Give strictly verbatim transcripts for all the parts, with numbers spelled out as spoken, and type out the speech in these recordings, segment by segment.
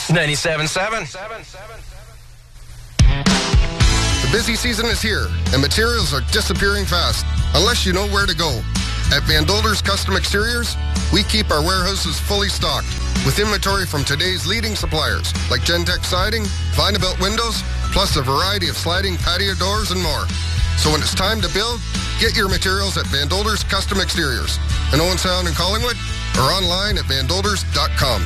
ninety-seven point seven. The busy season is here, and materials are disappearing fast, unless you know where to go. At Van Dolder's Custom Exteriors, we keep our warehouses fully stocked with inventory from today's leading suppliers, like Gentex Siding, Vinabelt Windows, plus a variety of sliding patio doors and more. So when it's time to build, get your materials at Van Dolder's Custom Exteriors in Owen Sound and Collingwood, or online at van dolders dot com.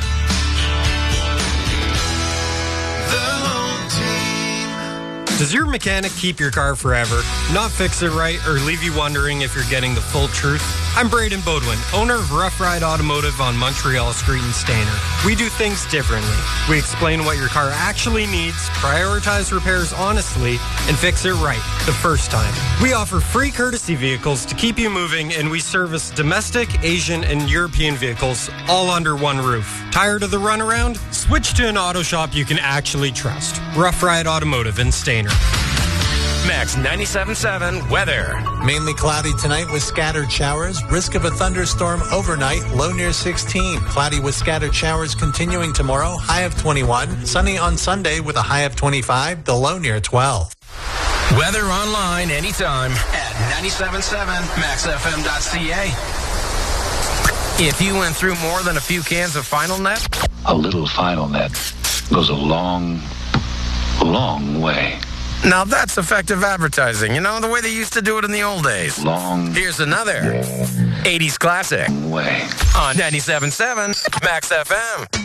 Does your mechanic keep your car forever, not fix it right, or leave you wondering if you're getting the full truth? I'm Braden Bodwin, owner of Rough Ride Automotive on Montreal Street in Stayner. We do things differently. We explain what your car actually needs, prioritize repairs honestly, and fix it right the first time. We offer free courtesy vehicles to keep you moving, and we service domestic, Asian, and European vehicles all under one roof. Tired of the runaround? Switch to an auto shop you can actually trust. Rough Ride Automotive in Stayner. Max ninety-seven point seven weather. Mainly cloudy tonight with scattered showers. Risk of a thunderstorm overnight, low near sixteen. Cloudy with scattered showers continuing tomorrow, high of twenty-one. Sunny on Sunday with a high of twenty-five, the low near twelve. Weather online anytime at ninety-seven point seven max f m dot c a. If you went through more than a few cans of Final Net, a little Final Net goes a long, long way. Now that's effective advertising, you know, the way they used to do it in the old days. Long. Here's another eighties classic way on ninety-seven point seven Max F M.